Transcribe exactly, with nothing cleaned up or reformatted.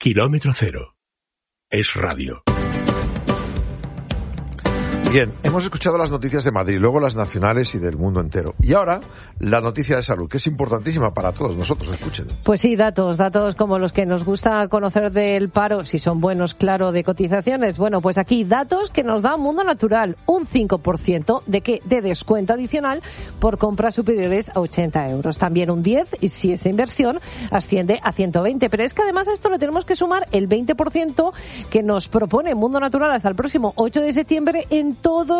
Kilómetro Cero. Es radio. Bien, hemos escuchado las noticias de Madrid, luego las nacionales y del mundo entero. Y ahora, la noticia de salud, que es importantísima para todos nosotros. Escuchen. Pues sí, datos, datos como los que nos gusta conocer del paro, si son buenos, claro, de cotizaciones. Bueno, pues aquí datos que nos da Mundo Natural. Un cinco por ciento de que de descuento adicional por compras superiores a ochenta euros. También un diez por ciento, y si esa inversión asciende a ciento veinte. Pero es que además a esto le tenemos que sumar el veinte por ciento que nos propone Mundo Natural hasta el próximo ocho de septiembre en todos